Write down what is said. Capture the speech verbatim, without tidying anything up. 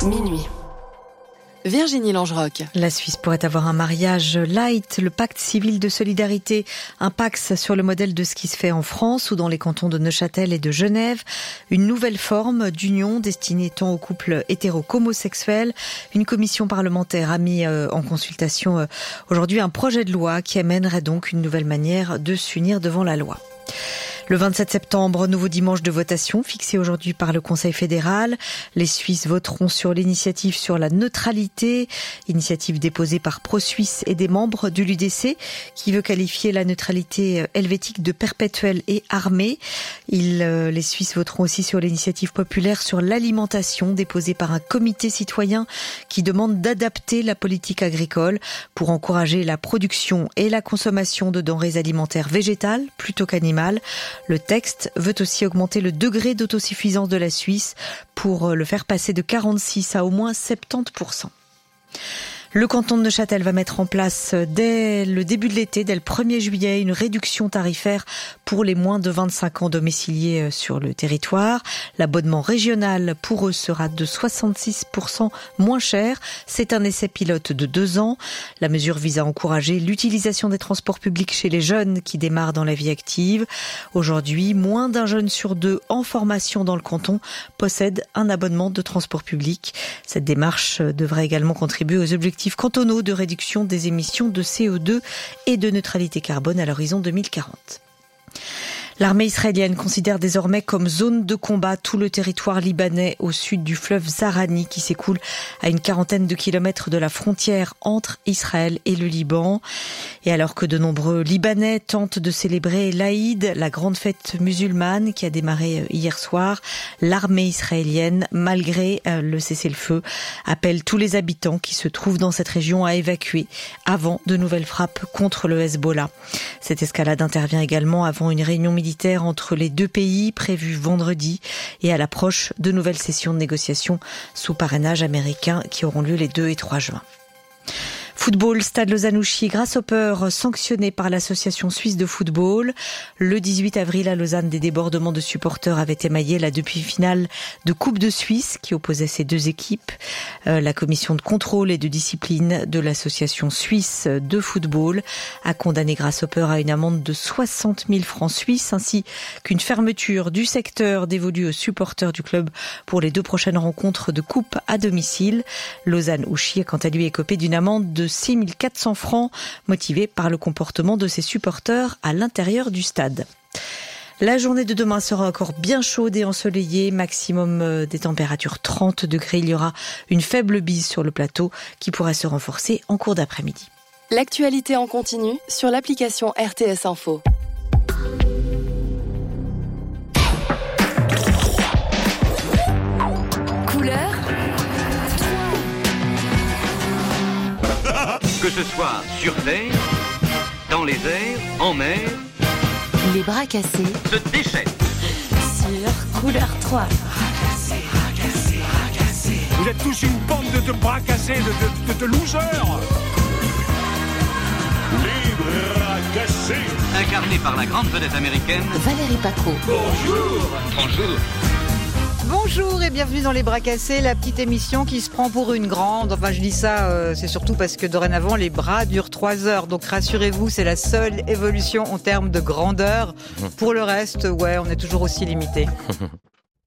minuit. Virginie Langeroc. La Suisse pourrait avoir un mariage light, le pacte civil de solidarité, un Pacs sur le modèle de ce qui se fait en France ou dans les cantons de Neuchâtel et de Genève. Une nouvelle forme d'union destinée tant aux couples hétéro qu'homosexuels. Une commission parlementaire a mis en consultation aujourd'hui un projet de loi qui amènerait donc une nouvelle manière de s'unir devant la loi. Le vingt-sept septembre, nouveau dimanche de votation fixé aujourd'hui par le Conseil fédéral. Les Suisses voteront sur l'initiative sur la neutralité, initiative déposée par ProSuisse et des membres de l'U D C qui veut qualifier la neutralité helvétique de perpétuelle et armée. Ils, euh, les Suisses voteront aussi sur l'initiative populaire sur l'alimentation déposée par un comité citoyen qui demande d'adapter la politique agricole pour encourager la production et la consommation de denrées alimentaires végétales plutôt qu'animales. Le texte veut aussi augmenter le degré d'autosuffisance de la Suisse pour le faire passer de quarante-six à au moins soixante-dix pour cent. Le canton de Neuchâtel va mettre en place dès le début de l'été, dès le premier juillet, une réduction tarifaire pour les moins de vingt-cinq ans domiciliés sur le territoire. L'abonnement régional pour eux sera de soixante-six pour cent moins cher. C'est un essai pilote de deux ans. La mesure vise à encourager l'utilisation des transports publics chez les jeunes qui démarrent dans la vie active. Aujourd'hui, moins d'un jeune sur deux en formation dans le canton possède un abonnement de transport public. Cette démarche devrait également contribuer aux objectifs cantonaux de réduction des émissions de C O deux et de neutralité carbone à l'horizon deux mille quarante. L'armée israélienne considère désormais comme zone de combat tout le territoire libanais au sud du fleuve Zahrani qui s'écoule à une quarantaine de kilomètres de la frontière entre Israël et le Liban. Et alors que de nombreux Libanais tentent de célébrer l'Aïd, la grande fête musulmane qui a démarré hier soir, l'armée israélienne, malgré le cessez-le-feu, appelle tous les habitants qui se trouvent dans cette région à évacuer avant de nouvelles frappes contre le Hezbollah. Cette escalade intervient également avant une réunion militaire entre les deux pays prévue vendredi et à l'approche de nouvelles sessions de négociations sous parrainage américain qui auront lieu les deux et trois juin. Football, Stade Lausanne-Ouchy, Grasshopper sanctionné par l'association suisse de football. Le dix-huit avril à Lausanne, des débordements de supporters avaient émaillé la demi-finale de Coupe de Suisse qui opposait ces deux équipes. Euh, la commission de contrôle et de discipline de l'association suisse de football a condamné Grasshopper à une amende de soixante mille francs suisses ainsi qu'une fermeture du secteur dévolu aux supporters du club pour les deux prochaines rencontres de coupe à domicile. Lausanne-Ouchy a quant à lui écopé d'une amende de six mille quatre cents francs, motivé par le comportement de ses supporters à l'intérieur du stade. La journée de demain sera encore bien chaude et ensoleillée, maximum des températures trente degrés. Il y aura une faible bise sur le plateau qui pourrait se renforcer en cours d'après-midi. L'actualité en continu sur l'application R T S Info. Couleur. Que ce soit sur terre, dans les airs, en mer, Les bras cassés se déchaîne. sur Couleur trois. Vous êtes tous une bande de, de bras cassés, de, de, de, de losers. Les bras cassés. Incarné par la grande vedette américaine Valérie Pacot. Bonjour. Bonjour. Bonjour et bienvenue dans Les Bras Cassés, la petite émission qui se prend pour une grande. Enfin, je dis ça, euh, c'est surtout parce que dorénavant, les bras durent trois heures. Donc rassurez-vous, c'est la seule évolution en termes de grandeur. Pour le reste, ouais, on est toujours aussi limité.